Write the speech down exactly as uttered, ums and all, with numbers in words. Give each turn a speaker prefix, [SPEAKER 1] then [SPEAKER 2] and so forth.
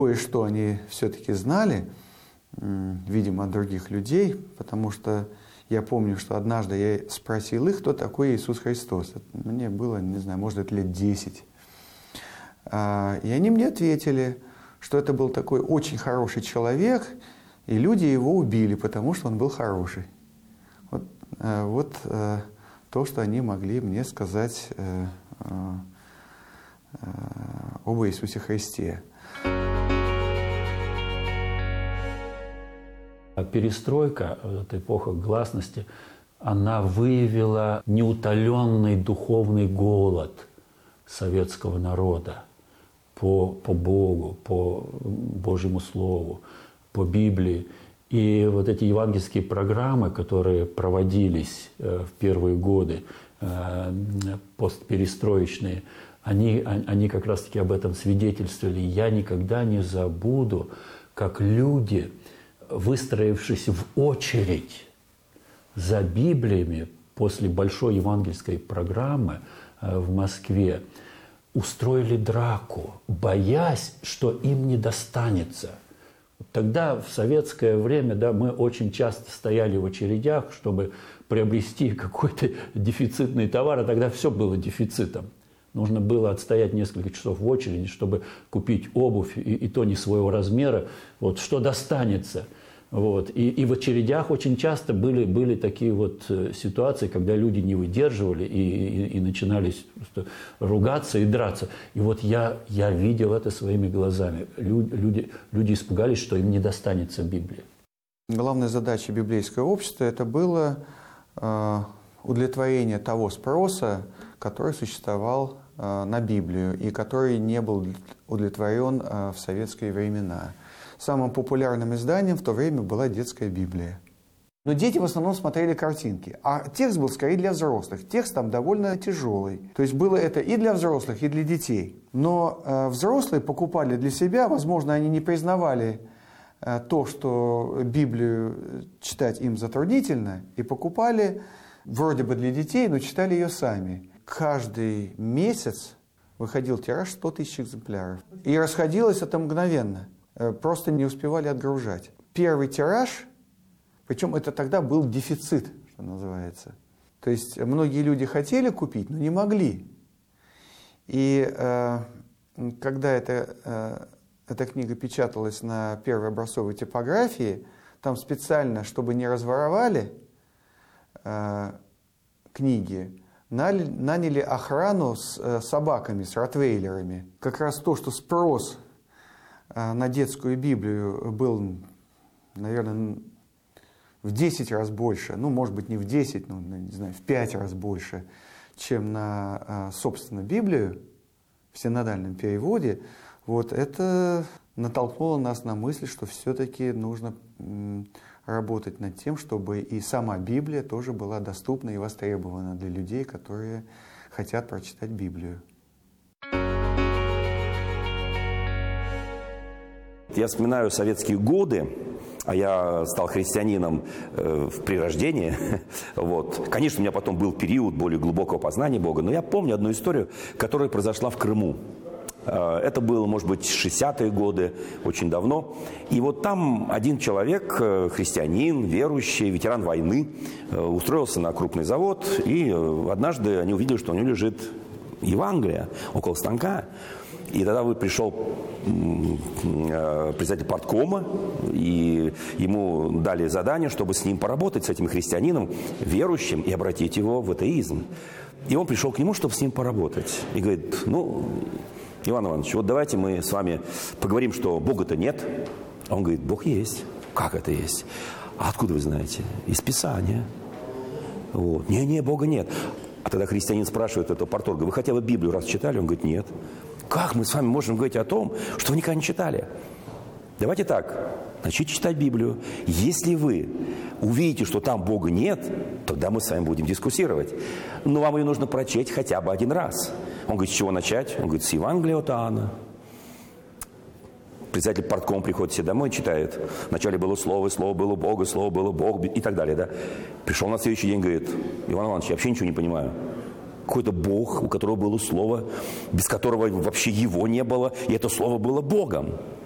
[SPEAKER 1] Кое-что они все-таки знали, видимо, от других людей, потому что я помню, что однажды я спросил их, кто такой Иисус Христос. Мне было, не знаю, может, лет десять. И они мне ответили, что это был такой очень хороший человек, и люди его убили, потому что он был хороший. Вот, вот то, что они могли мне сказать об Иисусе Христе.
[SPEAKER 2] Перестройка, эта эпоха гласности, она выявила неутоленный духовный голод советского народа по, по Богу, по Божьему Слову, по Библии. И вот эти евангельские программы, которые проводились в первые годы, постперестроечные, они, они как раз-таки об этом свидетельствовали. Я никогда не забуду, как люди, выстроившись в очередь за Библиями после большой евангельской программы в Москве, устроили драку, боясь, что им не достанется. Тогда, в советское время, да, мы очень часто стояли в очередях, чтобы приобрести какой-то дефицитный товар, а тогда все было дефицитом. Нужно было отстоять несколько часов в очереди, чтобы купить обувь, и, и то не своего размера, вот, что достанется. Вот. И, и в очередях очень часто были, были такие вот ситуации, когда люди не выдерживали и, и, и начинали ругаться и драться. И вот я, я видел это своими глазами. Люди, люди, люди испугались, что им не достанется Библия.
[SPEAKER 1] Главной задачей библейского общества это было э, удовлетворение того спроса, который существовал э, на Библию и который не был удовлетворен э, в советские времена. Самым популярным изданием в то время была детская Библия. Но дети в основном смотрели картинки, а текст был скорее для взрослых. Текст там довольно тяжелый. То есть было это и для взрослых, и для детей. Но э, взрослые покупали для себя, возможно, они не признавали э, то, что Библию читать им затруднительно, и покупали вроде бы для детей, но читали ее сами. Каждый месяц выходил тираж сто тысяч экземпляров. И расходилось это мгновенно. Просто не успевали отгружать. Первый тираж, причем это тогда был дефицит, что называется. То есть многие люди хотели купить, но не могли. И э, когда это, э, эта книга печаталась на первой образцовой типографии, там специально, чтобы не разворовали э, книги, наняли охрану с э, собаками, с ротвейлерами. Как раз то, что спрос на детскую Библию был, наверное, в десять раз больше, ну, может быть, не в десять, но, не знаю, в пять раз больше, чем на, собственно, Библию в синодальном переводе, вот это натолкнуло нас на мысль, что все-таки нужно работать над тем, чтобы и сама Библия тоже была доступна и востребована для людей, которые хотят прочитать Библию.
[SPEAKER 3] Я вспоминаю советские годы, а я стал христианином э, при рождении. Вот. Конечно, у меня потом был период более глубокого познания Бога, но я помню одну историю, которая произошла в Крыму. Э, это было, может быть, шестидесятые годы, очень давно. И вот там один человек, э, христианин, верующий, ветеран войны, э, устроился на крупный завод, и э, однажды они увидели, что у него лежит Евангелие около станка. И тогда пришел председатель парткома, и ему дали задание, чтобы с ним поработать, с этим христианином, верующим, и обратить его в атеизм. И он пришел к нему, чтобы с ним поработать. И говорит: ну, Иван Иванович, вот давайте мы с вами поговорим, что Бога-то нет. А он говорит: Бог есть. Как это есть? А откуда вы знаете? Из Писания. Вот. Не-не, Бога нет. А тогда христианин спрашивает этого парторга: вы хотя бы Библию раз читали? Он говорит: нет. Как мы с вами можем говорить о том, что вы никогда не читали? Давайте так, начните читать Библию. Если вы увидите, что там Бога нет, тогда мы с вами будем дискуссировать. Но вам ее нужно прочесть хотя бы один раз. Он говорит: с чего начать? Он говорит: с Евангелия от Иоанна. Председатель парткома приходит себе домой и читает. Вначале было Слово, и Слово было Бога, Слово было Бог и так далее. Да? Пришел на следующий день, говорит: Иван Иванович, я вообще ничего не понимаю. Какой-то Бог, у которого было Слово, без которого вообще его не было, и это Слово было Богом.